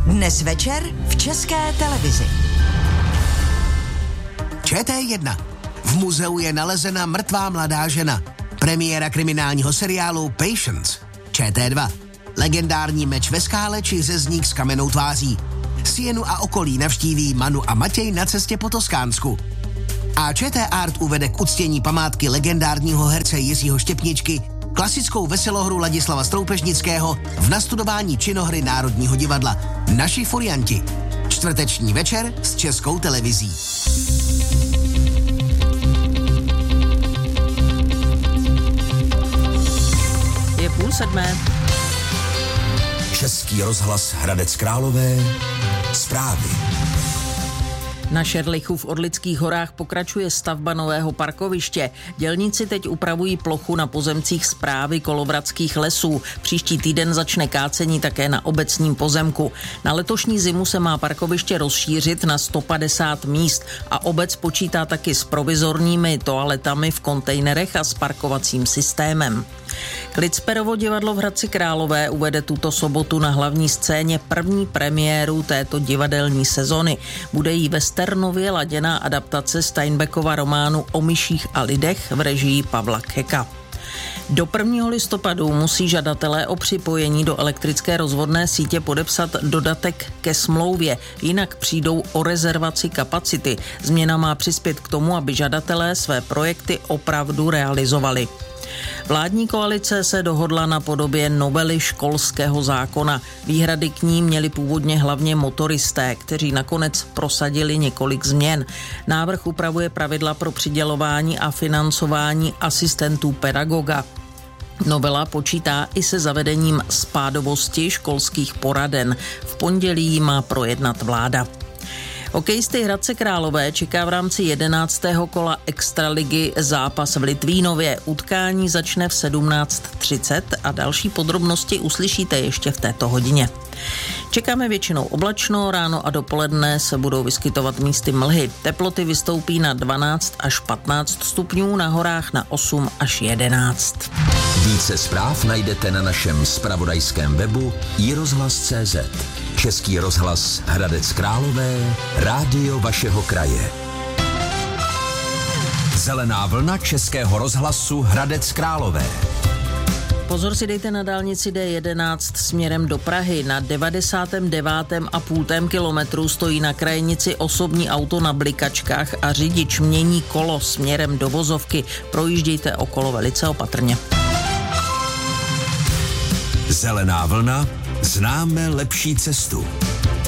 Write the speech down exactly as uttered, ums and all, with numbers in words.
Dnes večer v České televizi. Č T jedna. V muzeu je nalezena mrtvá mladá žena. Premiéra kriminálního seriálu Patience. Č T dva. Legendární meč ve skále či řezník s kamennou tváří. Sienu a okolí navštíví Manu a Matěj na cestě po Toskánsku. A Č T Art uvede k uctění památky legendárního herce Jiřího Štěpničky klasickou veselohru Ladislava Stroupežnického v nastudování činohry Národního divadla Naši furianti. Čtvrteční večer s Českou televizí. Je půl sedmé. Český rozhlas Hradec Králové. Zprávy. Na Šerlichu v Orlických horách pokračuje stavba nového parkoviště. Dělníci teď upravují plochu na pozemcích správy Kolovratských lesů. Příští týden začne kácení také na obecním pozemku. Na letošní zimu se má parkoviště rozšířit na sto padesát míst a obec počítá taky s provizorními toaletami v kontejnerech a s parkovacím systémem. Klitsperovo divadlo v Hradci Králové uvede tuto sobotu na hlavní scéně první premiéru této divadelní sezony. Bude jí westernově laděná adaptace Steinbeckova románu O myších a lidech v režii Pavla Keka. Do prvního listopadu musí žadatelé o připojení do elektrické rozvodné sítě podepsat dodatek ke smlouvě, jinak přijdou o rezervaci kapacity. Změna má přispět k tomu, aby žadatelé své projekty opravdu realizovali. Vládní koalice se dohodla na podobě novely školského zákona. Výhrady k ní měli původně hlavně motoristé, kteří nakonec prosadili několik změn. Návrh upravuje pravidla pro přidělování a financování asistentů pedagoga. Novela počítá i se zavedením spádovosti školských poraden. V pondělí ji má projednat vláda. Hokejisty Hradce Králové čeká v rámci jedenáctého kola extraligy zápas v Litvínově. Utkání začne v sedmnáct třicet a další podrobnosti uslyšíte ještě v této hodině. Čekáme většinou oblačno, ráno a dopoledne se budou vyskytovat místy mlhy. Teploty vystoupí na dvanáct až patnáct stupňů, na horách na osm až jedenáct. Více zpráv najdete na našem zpravodajském webu i rozhlas tečka cé zet. Český rozhlas Hradec Králové, rádio vašeho kraje. Zelená vlna Českého rozhlasu Hradec Králové. Pozor si dejte na dálnici D jedenáct směrem do Prahy. Na devadesátém devátém a půltém kilometru stojí na krajnici osobní auto na blikačkách a řidič mění kolo směrem do vozovky. Projíždějte okolo velice opatrně. Zelená vlna, známe lepší cestu.